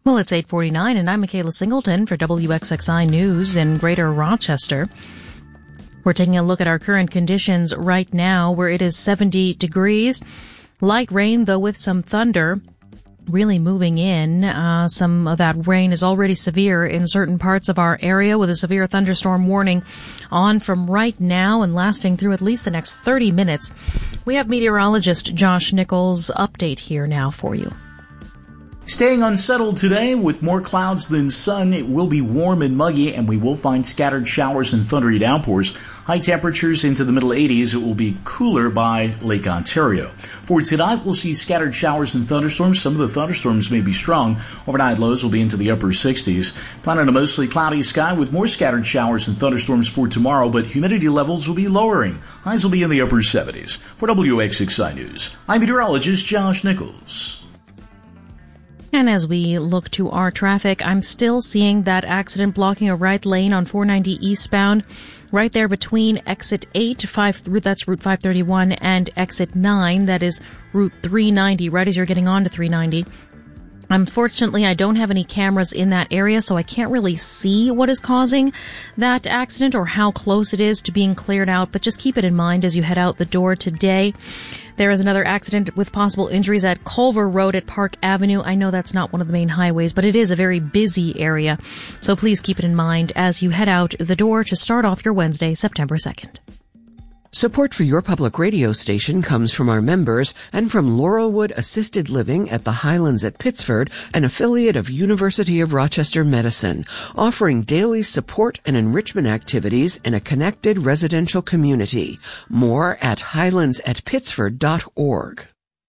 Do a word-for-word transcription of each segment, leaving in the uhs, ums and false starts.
Well, it's eight forty-nine, and I'm Michaela Singleton for W X X I News in Greater Rochester. We're taking a look at our current conditions right now, where it is seventy degrees. Light rain, though, with some thunder really moving in. Uh, some of that rain is already severe in certain parts of our area, with a severe thunderstorm warning on from right now and lasting through at least the next thirty minutes. We have meteorologist Josh Nichols' update here now for you. Staying unsettled today with more clouds than sun. It will be warm and muggy, and we will find scattered showers and thundery downpours. High temperatures into the middle eighties. It will be cooler by Lake Ontario. For tonight, we'll see scattered showers and thunderstorms. Some of the thunderstorms may be strong. Overnight lows will be into the upper sixties. Plan on a mostly cloudy sky with more scattered showers and thunderstorms for tomorrow, but humidity levels will be lowering. Highs will be in the upper seventies. For W X X I News, I'm meteorologist Josh Nichols. And as we look to our traffic, I'm still seeing that accident blocking a right lane on four ninety eastbound, right there between exit eight, five, that's Route five thirty-one, and exit nine, that is Route three ninety, right as you're getting on to three ninety. Unfortunately, I don't have any cameras in that area, so I can't really see what is causing that accident or how close it is to being cleared out, but just keep it in mind as you head out the door today. There is another accident with possible injuries at Culver Road at Park Avenue. I know that's not one of the main highways, but it is a very busy area, so please keep it in mind as you head out the door to start off your Wednesday, September second. Support for your public radio station comes from our members and from Laurelwood Assisted Living at the Highlands at Pittsford, an affiliate of University of Rochester Medicine, offering daily support and enrichment activities in a connected residential community. More at highlands at pittsford dot org.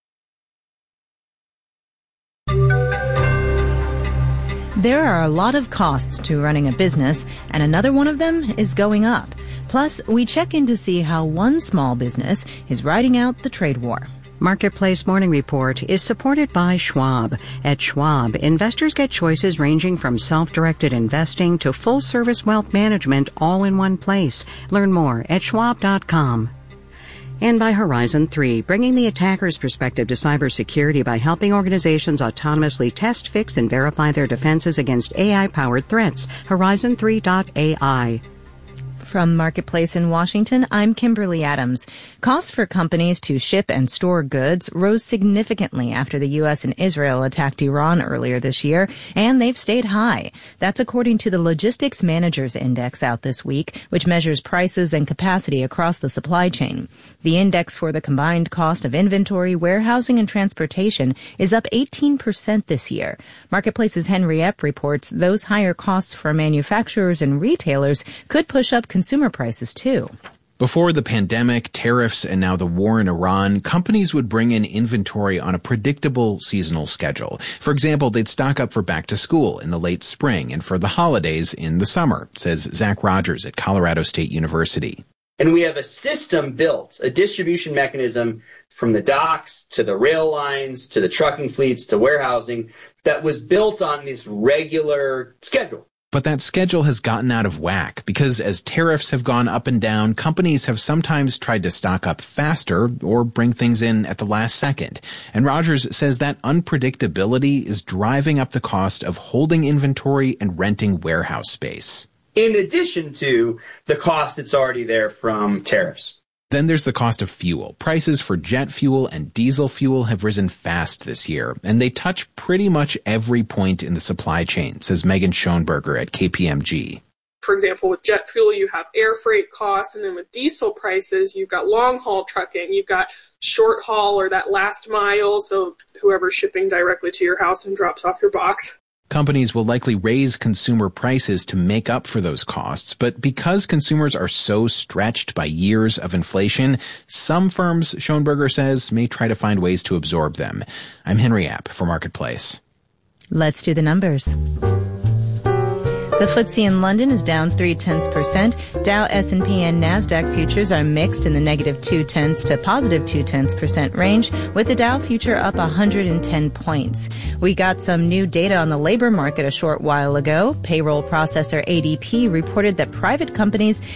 There are a lot of costs to running a business, and another one of them is going up. Plus, we check in to see how one small business is riding out the trade war. Marketplace Morning Report is supported by Schwab. At Schwab, investors get choices ranging from self-directed investing to full-service wealth management all in one place. Learn more at schwab dot com. And by Horizon three, bringing the attacker's perspective to cybersecurity by helping organizations autonomously test, fix, and verify their defenses against A I-powered threats. Horizon three dot A I. From Marketplace in Washington, I'm Kimberly Adams. Costs for companies to ship and store goods rose significantly after the U S and Israel attacked Iran earlier this year, and they've stayed high. That's according to the Logistics Managers Index out this week, which measures prices and capacity across the supply chain. The index for the combined cost of inventory, warehousing, and transportation is up eighteen percent this year. Marketplace's Henry Epp reports those higher costs for manufacturers and retailers could push up consumer prices too. Before the pandemic, tariffs, and now the war in Iran, companies would bring in inventory on a predictable seasonal schedule. For example, they'd stock up for back to school in the late spring and for the holidays in the summer, says Zach Rogers at Colorado State University. And we have a system built, a distribution mechanism from the docks to the rail lines to the trucking fleets to warehousing that was built on this regular schedule. But that schedule has gotten out of whack because as tariffs have gone up and down, companies have sometimes tried to stock up faster or bring things in at the last second. And Rogers says that unpredictability is driving up the cost of holding inventory and renting warehouse space. In addition to the cost that's already there from tariffs. Then there's the cost of fuel. Prices for jet fuel and diesel fuel have risen fast this year, and they touch pretty much every point in the supply chain, says Megan Schoenberger at K P M G. For example, with jet fuel, you have air freight costs, and then with diesel prices, you've got long-haul trucking, you've got short haul or that last mile, so whoever's shipping directly to your house and drops off your box. Companies will likely raise consumer prices to make up for those costs, but because consumers are so stretched by years of inflation, some firms, Schoenberger says, may try to find ways to absorb them. I'm Henry App for Marketplace. Let's do the numbers. The F T S E in London is down three-tenths percent. Dow, S and P, and NASDAQ futures are mixed in the negative two-tenths to positive two-tenths percent range, with the Dow future up one hundred ten points. We got some new data on the labor market a short while ago. Payroll processor A D P reported that private companies